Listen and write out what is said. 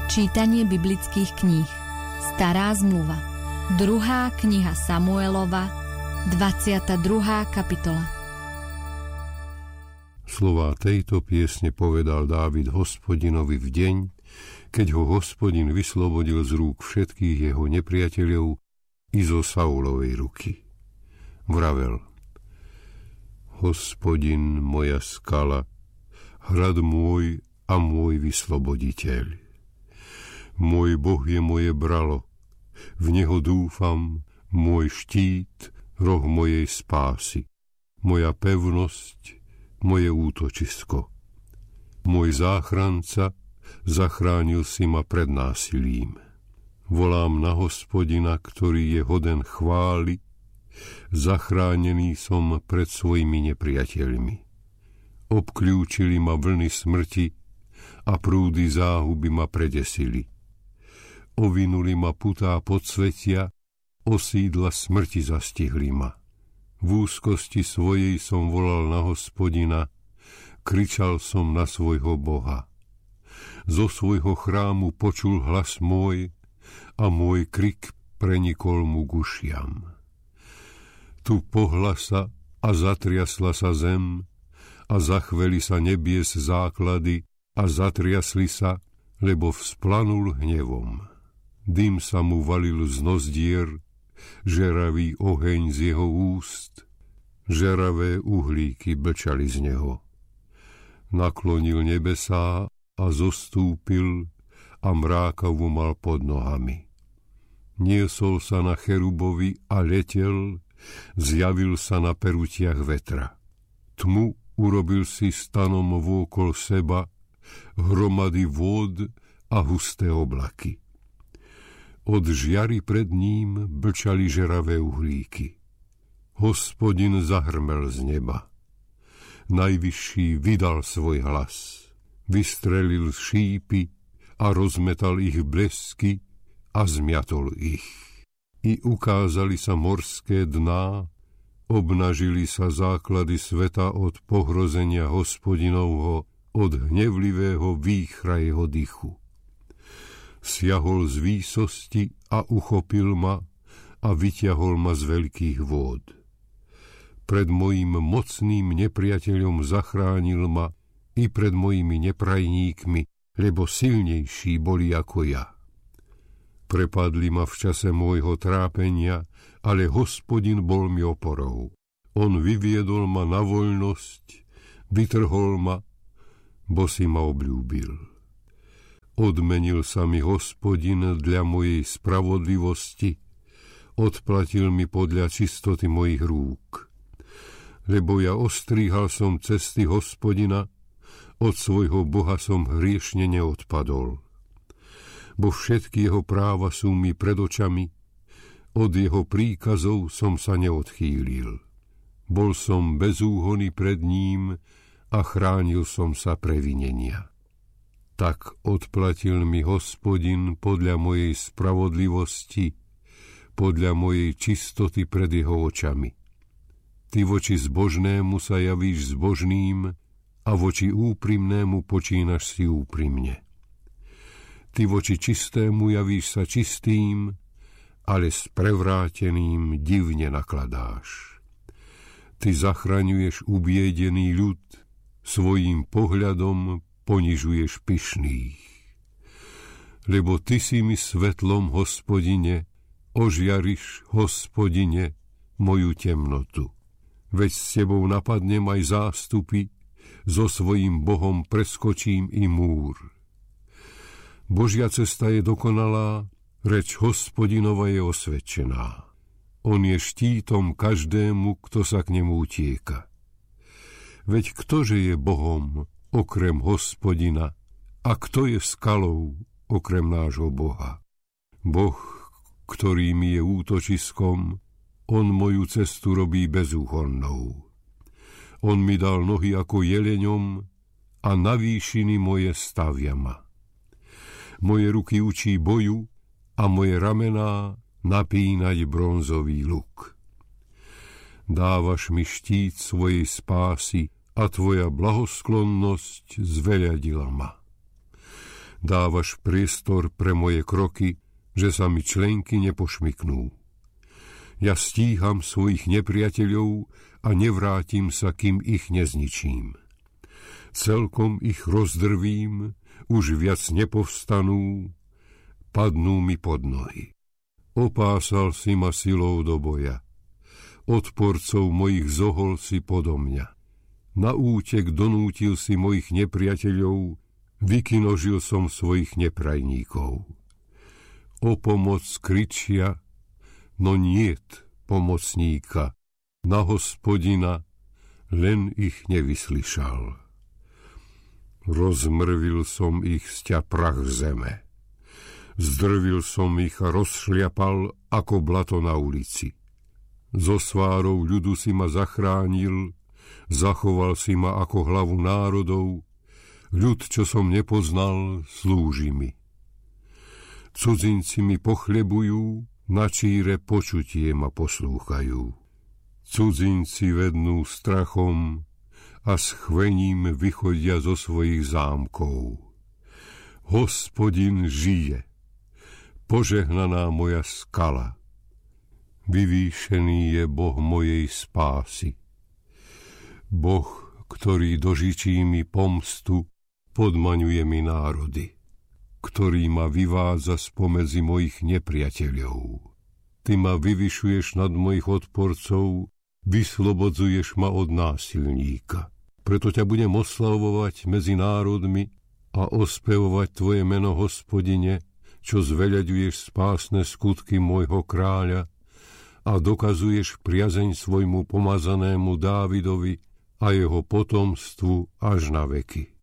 Čítanie biblických kníh. Stará zmluva. 2. kniha Samuelova, 22. kapitola. Slová tejto piesne povedal Dávid Hospodinovi v deň, keď ho Hospodin vyslobodil z rúk všetkých jeho nepriateľov i zo Saulovej ruky. Vravel: Hospodin, moja skala, hrad môj a môj vysloboditeľ. Môj Boh je moje bralo, v neho dúfam, môj štít, roh mojej spásy, moja pevnosť, moje útočisko. Môj záchranca, zachránil si ma pred násilím. Volám na Hospodina, ktorý je hoden chvály, zachránený som pred svojimi nepriateľmi. Obkľúčili ma vlny smrti a prúdy záhuby ma predesili. Ovinuli ma putá podsvetia, osídla smrti zastihli ma. V úzkosti svojej som volal na Hospodina, kričal som na svojho Boha. Zo svojho chrámu počul hlas môj a môj krik prenikol mu k ušiam. Tu pohla sa a zatriasla sa zem a zachveli sa nebies základy a zatriasli sa, lebo vzplanul hnevom. Dym sa mu valil z nozdier, žeravý oheň z jeho úst, žeravé uhlíky blčali z neho. Naklonil nebesá a zostúpil a mrákavu mal pod nohami. Niesol sa na cherubovi a letel, zjavil sa na perutiach vetra. Tmu urobil si stanom vôkol seba, hromady vôd a husté oblaky. Od žiary pred ním blčali žeravé uhlíky. Hospodin zahrmel z neba. Najvyšší vydal svoj hlas. Vystrelil šípy a rozmetal ich blesky a zmiatol ich. I ukázali sa morské dná, obnažili sa základy sveta od pohrozenia Hospodinovho, od hnevlivého výchra jeho dychu. Siahol z výsosti a uchopil ma a vyťahol ma z veľkých vôd. Pred mojím mocným nepriateľom zachránil ma i pred mojimi neprajníkmi, lebo silnejší boli ako ja. Prepadli ma v čase môjho trápenia, ale Hospodin bol mi oporou. On vyviedol ma na voľnosť, vytrhol ma, bo si ma obľúbil. Odmenil sa mi Hospodin dla mojej spravodlivosti, odplatil mi podľa čistoty mojich rúk. Lebo ja ostríhal som cesty Hospodina, od svojho Boha som hriešne neodpadol. Bo všetky jeho práva sú mi pred očami, od jeho príkazov som sa neodchýlil. Bol som bezúhonný pred ním a chránil som sa previnenia. Tak odplatil mi Hospodin podľa mojej spravodlivosti, podľa mojej čistoty pred jeho očami. Ty voči zbožnému sa javíš zbožným a voči úprimnému počínaš si úprimne. Ty voči čistému javíš sa čistým, ale s prevráteným divne nakladáš. Ty zachraňuješ ubiedený ľud, svojím pohľadom ponižuješ pyšných. Lebo ty si mi svetlom, Hospodine, ožiariš, Hospodine, moju temnotu. Veď s tebou napadnem aj zástupy, so svojím Bohom preskočím i múr. Božia cesta je dokonalá, reč Hospodinova je osvedčená. On je štítom každému, kto sa k nemu utieka. Veď ktože je Bohom okrem Hospodina a kto je skalou okrem nášho Boha? Boh, ktorý mi je útočiskom, on moju cestu robí bezúhonnou. On mi dal nohy ako jeleňom a na výšiny moje stavia ma. Moje ruky učí boju a moje ramená napínať bronzový luk. Dávaš mi štít svojej spásy a tvoja blahosklonnosť zveľadila ma. Dávaš priestor pre moje kroky, že sa mi členky nepošmyknú. Ja stíham svojich nepriateľov a nevrátim sa, kým ich nezničím. Celkom ich rozdrvím, už viac nepovstanú, padnú mi pod nohy. Opásal si ma silou do boja. Odporcov mojich zohol si podo mňa. Na útek donútil si mojich nepriateľov, vykinožil som svojich neprajníkov. O pomoc kričia, no niet pomocníka, na Hospodina, len ich nevyslyšal. Rozmrvil som ich sťa prach zeme. Zdrvil som ich a rozšliapal ako blato na ulici. Zo svárov ľudu si ma zachránil, zachoval si ma ako hlavu národov, ľud, čo som nepoznal, slúži mi. Cudzinci mi pochlebujú, na číre počutie ma poslúchajú. Cudzinci vednú strachom a schvením vychodia zo svojich zámkov. Hospodin žije, požehnaná moja skala. Vyvýšený je Boh mojej spásy. Boh, ktorý dožičí mi pomstu, podmaňuje mi národy, ktorý ma vyvádza spomedzi mojich nepriateľov. Ty ma vyvyšuješ nad mojich odporcov, vyslobodzuješ ma od násilníka. Preto ťa budem oslavovať medzi národmi a ospevovať tvoje meno, Hospodine, čo zveľaďuješ spásne skutky môjho kráľa a dokazuješ priazeň svojmu pomazanému Dávidovi a jeho potomstvu až na veky.